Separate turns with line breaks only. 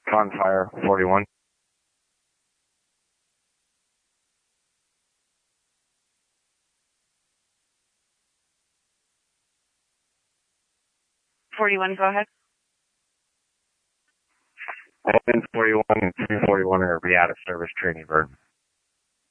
Confire 41.
Go ahead.
41 and 341 are be out of service, Trinity Bird.